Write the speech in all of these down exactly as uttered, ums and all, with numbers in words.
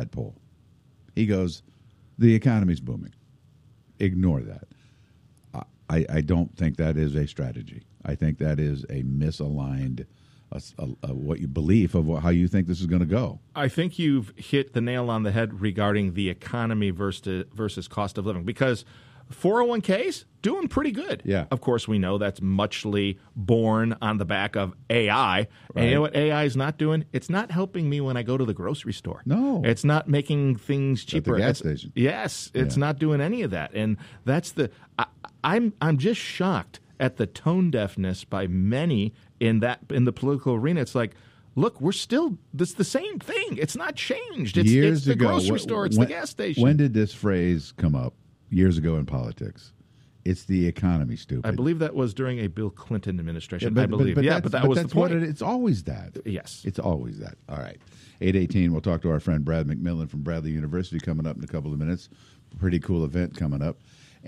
that poll. He goes, the economy's booming. Ignore that. I, I don't think that is a strategy. I think that is a misaligned a, a, a, what you belief of what, how you think this is going to go. I think you've hit the nail on the head regarding the economy versus versus cost of living, because four oh one k's doing pretty good. Yeah. Of course, we know that's muchly born on the back of A I. Right. And you know what A I is not doing? It's not helping me when I go to the grocery store. No. It's not making things cheaper. At the gas it's, station. Yes. It's yeah. not doing any of that. And that's the I, I'm I'm just shocked at the tone deafness by many in that in the political arena. It's like, look, we're still this the same thing. It's not changed. It's, Years it's the ago, grocery when, store. It's when, the gas station. When did this phrase come up? Years ago in politics. It's the economy, stupid. I believe that was during a Bill Clinton administration. Yeah, but, I believe. But, but yeah, but that but was that's the point. What it, it's always that. Yes. It's always that. All right. eight eighteen, we'll talk to our friend Brad McMillan from Bradley University coming up in a couple of minutes. Pretty cool event coming up.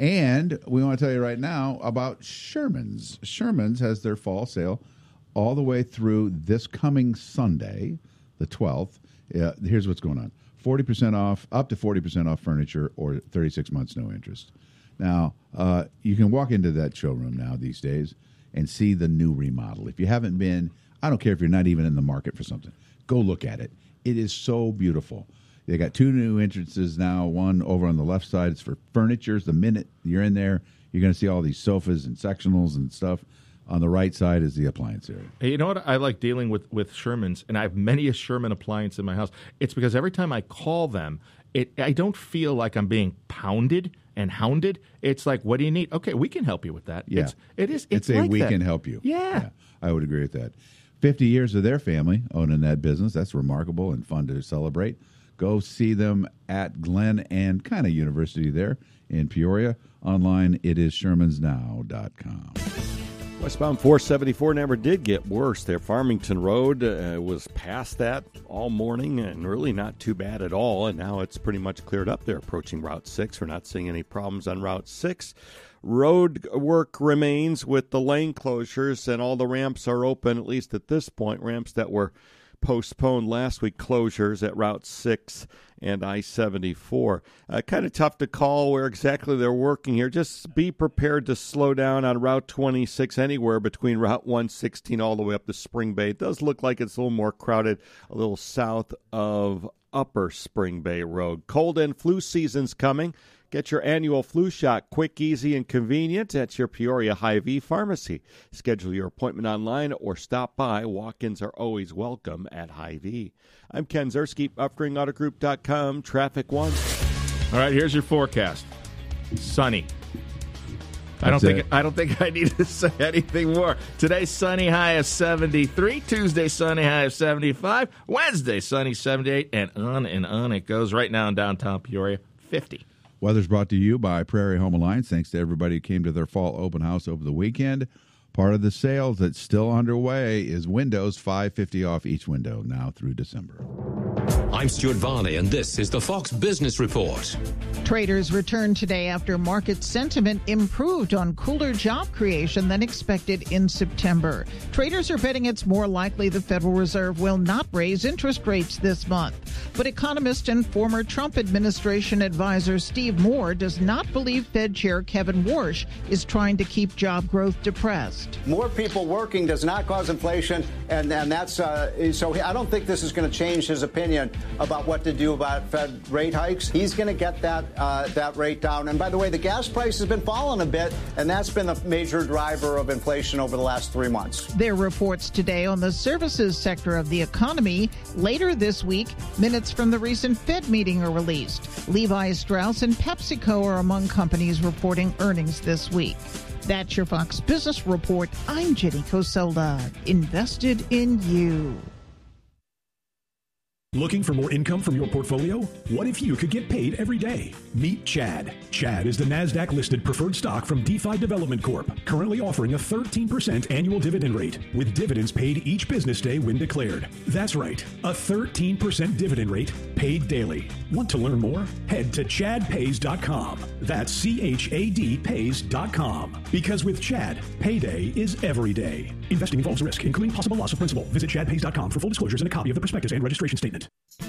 And we want to tell you right now about Sherman's. Sherman's has their fall sale all the way through this coming Sunday, the twelfth. Uh, here's what's going on. forty percent off, up to forty percent off furniture, or thirty-six months no interest. Now, uh, you can walk into that showroom now these days and see the new remodel. If you haven't been, I don't care if you're not even in the market for something, go look at it. It is so beautiful. They got two new entrances now, one over on the left side. It's for furniture. The minute you're in there, you're going to see all these sofas and sectionals and stuff. On the right side is the appliance area. Hey, you know what I like dealing with with Sherman's, and I have many a Sherman appliance in my house. It's because every time I call them, it I don't feel like I'm being pounded and hounded. It's like, what do you need? Okay, we can help you with that. Yeah. It's, it is. It's It's, a like we that. can help you. Yeah. yeah. I would agree with that. fifty years of their family owning that business. That's remarkable and fun to celebrate. Go see them at Glen and kind of University there in Peoria. Online, it is shermans now dot com. Westbound four seventy-four never did get worse there. Farmington Road uh, was past that all morning and really not too bad at all. And now it's pretty much cleared up there approaching Route six. We're not seeing any problems on Route six. Road work remains with the lane closures, and all the ramps are open, at least at this point. Ramps that were postponed last week, closures at Route six and I seventy-four. Uh, kind of tough to call where exactly they're working here. Just be prepared to slow down on Route twenty-six anywhere between Route one sixteen all the way up to Spring Bay. It does look like it's a little more crowded a little south of Upper Spring Bay Road. Cold and flu season's coming. Get your annual flu shot quick, easy, and convenient at your Peoria Hy-Vee pharmacy. Schedule your appointment online or stop by. Walk-ins are always welcome at Hy-Vee. I'm Ken Zerski, upgrade auto group dot com, Traffic One. All right, here's your forecast. Sunny. I don't That's think it. I don't think I need to say anything more. Today, sunny high of seventy-three. Tuesday, sunny high of seventy-five. Wednesday, sunny seventy-eight. And on and on it goes. Right now in downtown Peoria, fifty. Weather's brought to you by Prairie Home Alliance. Thanks to everybody who came to their fall open house over the weekend. Part of the sales that's still underway is windows, five dollars and fifty cents off each window now through December. I'm Stuart Varney, and this is the Fox Business Report. Traders returned today after market sentiment improved on cooler job creation than expected in September. Traders are betting it's more likely the Federal Reserve will not raise interest rates this month. But economist and former Trump administration advisor Steve Moore does not believe Fed Chair Kevin Warsh is trying to keep job growth depressed. More people working does not cause inflation, and, and that's uh, so I don't think this is going to change his opinion about what to do about Fed rate hikes. He's going to get that uh, that rate down. And by the way, the gas price has been falling a bit, and that's been the major driver of inflation over the last three months. There are reports today on the services sector of the economy. Later this week, minutes from the recent Fed meeting are released. Levi Strauss and PepsiCo are among companies reporting earnings this week. That's your Fox Business Report. I'm Jenny Cosola. Invested in you. Looking for more income from your portfolio? What if you could get paid every day? Meet Chad. Chad is the NASDAQ-listed preferred stock from DeFi Development Corp, currently offering a thirteen percent annual dividend rate, with dividends paid each business day when declared. That's right, a thirteen percent dividend rate paid daily. Want to learn more? Head to chad pays dot com. That's C H A D pays dot com. Because with Chad, payday is every day. Investing involves risk, including possible loss of principal. Visit chad pays dot com for full disclosures and a copy of the prospectus and registration statement.